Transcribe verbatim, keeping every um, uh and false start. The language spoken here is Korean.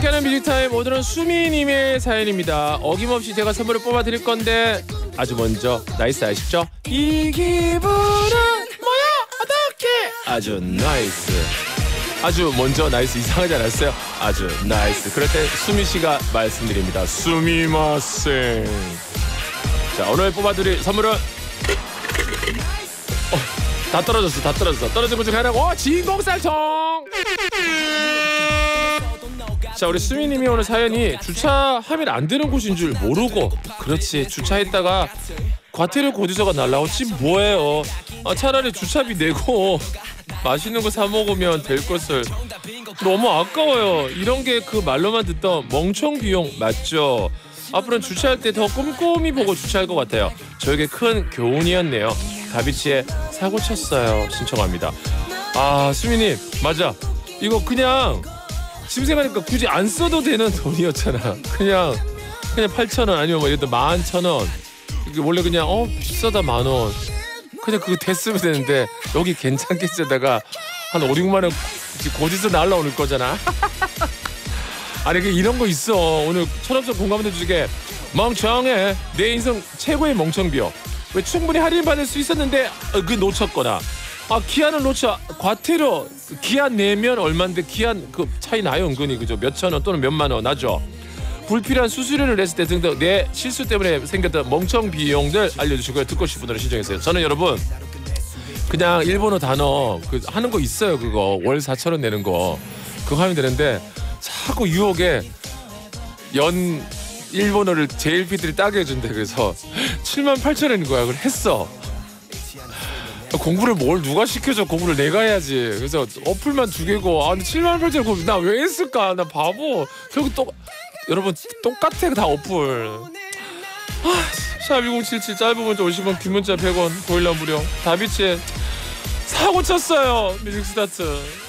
함께하는 뮤직타임, 오늘은 수미님의 사연입니다. 어김없이 제가 선물을 뽑아드릴 건데 아주 먼저 나이스 아시죠? 이 기분은 뭐야 어떡해. 아주 나이스. 아주 먼저 나이스 이상하지 않았어요? 아주 나이스. 그럴 때 수미씨가 말씀드립니다. 수미마생. 자, 오늘 뽑아드릴 선물은 어, 다 떨어졌어 다 떨어졌어 떨어진 것 중에 하나. 오, 진공살통. 자, 우리 수미님이 오늘 사연이 주차하면 안 되는 곳인 줄 모르고, 그렇지, 주차했다가 과태료 고지서가 날라오지 뭐예요. 아, 차라리 주차비 내고 맛있는 거 사 먹으면 될 것을. 너무 아까워요. 이런 게 그 말로만 듣던 멍청 비용 맞죠? 앞으로는 주차할 때 더 꼼꼼히 보고 주차할 것 같아요. 저에게 큰 교훈이었네요. 다비치의 사고 쳤어요 신청합니다. 아, 수미님 맞아. 이거 그냥 지금 생각하니까 굳이 안 써도 되는 돈이었잖아. 그냥 그냥 팔천 원 아니면 뭐 예를 들어 만 천 원. 이게 원래 그냥 어 비싸다 만 원. 그냥 그거 됐으면 되는데 여기 괜찮겠지다가 한 오, 육만 원 고지서 날라오는 거잖아. 아니 그 이런 거 있어. 오늘 철없어 공감해 주게. 멍청해. 내 인생 최고의 멍청비요. 왜 충분히 할인받을 수 있었는데 어, 그 놓쳤거나. 아, 기한을 놓쳐. 과태료 기한 내면 얼마인데 기한 그 차이 나요 은근히. 그죠? 몇천 원 또는 몇만 원 나죠. 불필요한 수수료를 냈을 때 등등 내 실수 때문에 생겼던 멍청 비용들 알려주시고요. 듣고 싶은 분들은 신청해주세요. 저는 여러분 그냥 일본어 단어 그 하는 거 있어요. 그거 월 사천 원 내는 거 그거 하면 되는데 자꾸 유혹에 연 일본어를 제일피들이 따게 해준대. 그래서 칠만 팔천 원인 거야. 그걸 했어. 공부를 뭘 누가 시켜줘. 공부를 내가 해야지. 그래서 어플만 두 개고 아 근데 칠만 팔천 원 나 왜 했을까. 나 바보. 결국 또 여러분 똑같아 다 어플. 아, 샵 일공칠칠 짧은 문자 오십 원 긴 문자 백 원 고일라 무료. 다비치의 사고 쳤어요. 뮤직 스타트.